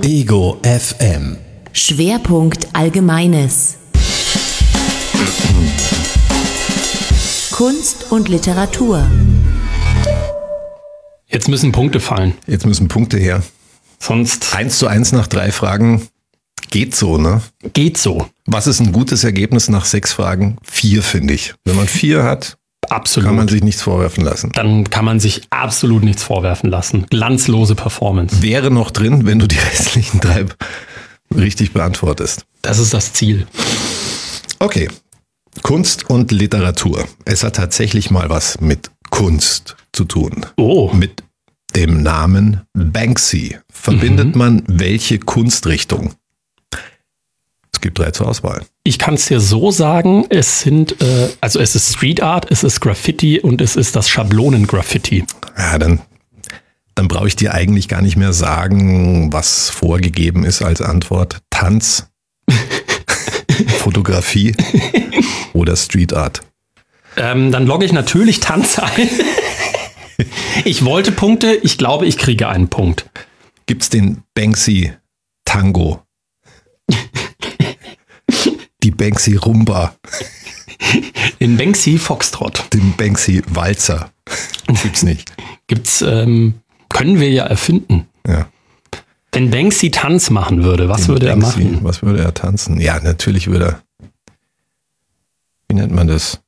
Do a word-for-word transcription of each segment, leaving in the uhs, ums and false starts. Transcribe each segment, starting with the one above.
Ego F M. Schwerpunkt Allgemeines. Kunst und Literatur. Jetzt müssen Punkte fallen. Jetzt müssen Punkte her. Sonst Eins zu eins nach drei Fragen geht so, ne? geht so. Was ist ein gutes Ergebnis nach sechs Fragen? Vier, finde ich. Wenn man vier hat, Absolut. kann man sich nichts vorwerfen lassen. Dann kann man sich absolut nichts vorwerfen lassen. Glanzlose Performance. Wäre noch drin, wenn du die restlichen drei richtig beantwortest. Das ist das Ziel. Okay. Kunst und Literatur. Es hat tatsächlich mal was mit Kunst zu tun. Oh. Mit dem Namen Banksy verbindet Mhm. man welche Kunstrichtung? Es gibt drei zur Auswahl. Ich kann es dir so sagen, es sind, äh, also es ist Street Art, es ist Graffiti und es ist das Schablonen-Graffiti. Ja, dann, dann brauche ich dir eigentlich gar nicht mehr sagen, was vorgegeben ist als Antwort. Tanz, Fotografie oder Street Art. Ähm, dann logge ich natürlich Tanz ein. Ich wollte Punkte, ich glaube, ich kriege einen Punkt. Gibt's den Banksy Tango? Die Banksy Rumba? Den Banksy Foxtrot. Den Banksy Walzer? Gibt's nicht. Gibt's, ähm, können wir ja erfinden. Ja. Wenn Banksy Tanz machen würde, was Den würde er Banksy, machen? Was würde er tanzen? Ja, natürlich würde er. Wie nennt man das?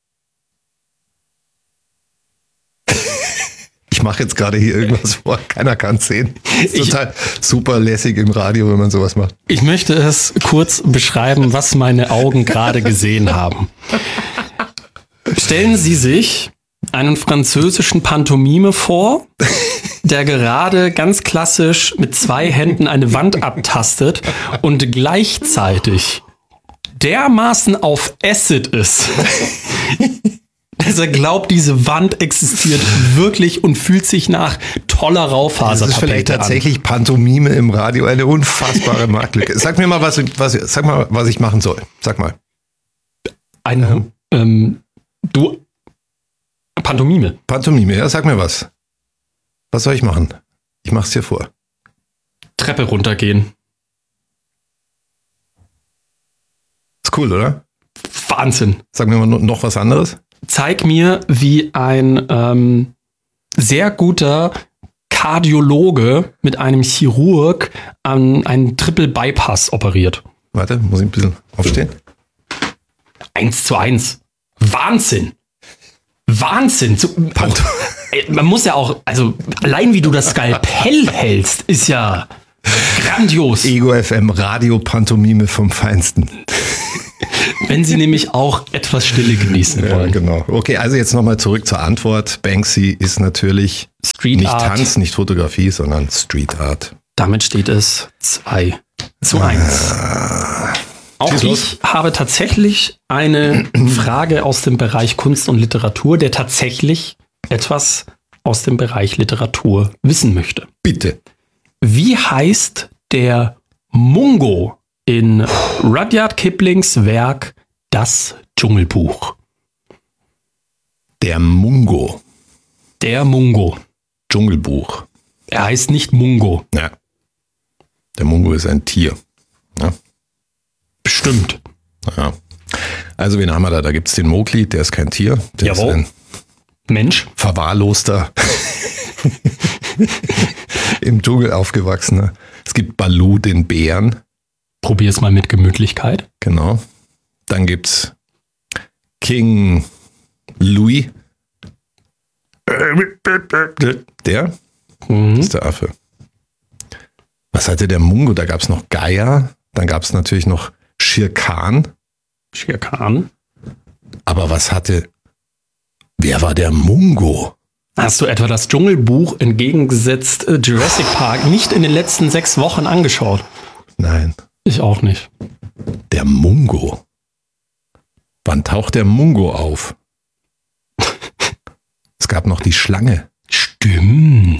Ich mache jetzt gerade hier irgendwas vor, keiner kann es sehen. Ist Ich- total super lässig im Radio, wenn man sowas macht. Ich möchte es kurz beschreiben, was meine Augen gerade gesehen haben. Stellen Sie sich einen französischen Pantomime vor, der gerade ganz klassisch mit zwei Händen eine Wand abtastet und gleichzeitig dermaßen auf Acid ist, dass er glaubt, diese Wand existiert wirklich und fühlt sich nach toller Das Raufasertapete ist vielleicht an. tatsächlich Pantomime im Radio, eine unfassbare Marktlücke. Sag mir mal, was, was, sag mal, was ich machen soll. Sag mal. Ein, ähm, du, Pantomime. Pantomime, ja, sag mir was. Was soll ich machen? Ich mach's dir vor. Treppe runtergehen. Ist cool, oder? Wahnsinn. Sag mir mal no- noch was anderes. Zeig mir, wie ein ähm, sehr guter Kardiologe mit einem Chirurg an einen Triple Bypass operiert. Warte, muss ich ein bisschen aufstehen? Eins zu eins. Wahnsinn. Wahnsinn. So, auch, ey, man muss ja auch, also allein wie du das Skalpell hältst, ist ja grandios. Ego F M Radio Pantomime vom Feinsten. Wenn sie nämlich auch etwas Stille genießen Ja, wollen. genau. Okay, also jetzt nochmal zurück zur Antwort. Banksy ist natürlich Street nicht Art. Tanz, nicht Fotografie, sondern Street Art. Damit steht es zwei zu eins. Auch Schieß ich los. habe tatsächlich eine Frage aus dem Bereich Kunst und Literatur, der tatsächlich etwas aus dem Bereich Literatur wissen möchte. Bitte. Wie heißt der Mungo in Rudyard Kiplings Werk Das Dschungelbuch? Der Mungo. Der Mungo. Dschungelbuch. Er heißt nicht Mungo. Ja. Der Mungo ist ein Tier. Ja. Bestimmt. Ja. Also wen haben wir da? Da gibt es den Mowgli, der ist kein Tier. Der Jawohl. ist ein Mensch. verwahrloster, im Dschungel aufgewachsener. Es gibt Baloo, den Bären. Probier es mal mit Gemütlichkeit. Genau. Dann gibt's King Louis. Der Mhm. ist der Affe. Was hatte der Mungo? Da gab's noch Gaia. Dann gab's natürlich noch Shere Khan. Shere Khan. Aber was hatte... Wer war der Mungo? Hast du etwa das Dschungelbuch entgegengesetzt äh, Jurassic Park nicht in den letzten sechs Wochen angeschaut? Nein, Ich auch nicht. der Mungo. Wann taucht der Mungo auf? Es gab noch die Schlange. Stimmt.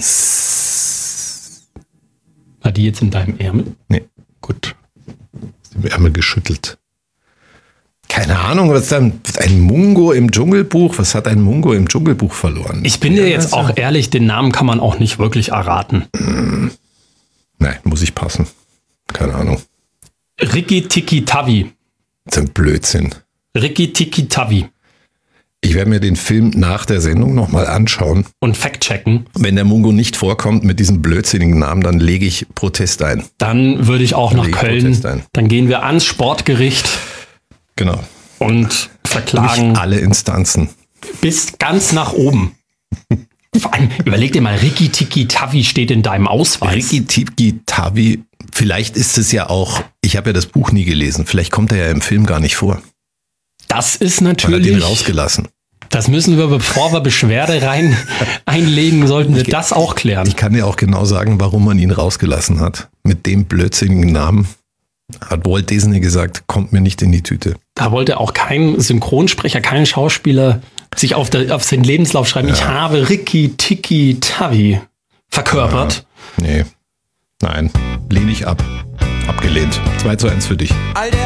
War die jetzt in deinem Ärmel? Nee, Gut. im Ärmel geschüttelt. Keine Ahnung, was dann ein Mungo im Dschungelbuch? Was hat ein Mungo im Dschungelbuch verloren? Ich bin dir jetzt auch ehrlich, den Namen kann man auch nicht wirklich erraten. Nein, muss muss ich passen. Keine Ahnung. Rikki Tikki Tavi. Das ist ein Blödsinn. Rikki Tikki Tavi. Ich werde mir den Film nach der Sendung nochmal anschauen. Und fact-checken. Wenn der Mungo nicht vorkommt mit diesem blödsinnigen Namen, dann lege ich Protest ein. Dann würde ich auch Dann nach lege ich Köln. Protest ein. Dann gehen wir ans Sportgericht Genau. und verklagen Durch alle Instanzen. bis ganz nach oben. Vor allem, überleg dir mal, Rikki Tikki Tavi steht in deinem Ausweis. Rikki Tikki Tavi, vielleicht ist es ja auch, ich habe ja das Buch nie gelesen, vielleicht kommt er ja im Film gar nicht vor. Das ist Man hat ihn natürlich, rausgelassen. das müssen wir, bevor wir Beschwerde rein einlegen, sollten wir das auch klären. Ich kann dir auch genau sagen, warum man ihn rausgelassen hat. Mit dem blödsinnigen Namen hat Walt Disney gesagt, kommt mir nicht in die Tüte. Da wollte auch kein Synchronsprecher, kein Schauspieler sich auf, der, auf seinen Lebenslauf schreiben, Ja. ich habe Rikki Tikki Tavi verkörpert. Nee, nein, lehne ich ab. Abgelehnt. zwei zu eins für dich. All der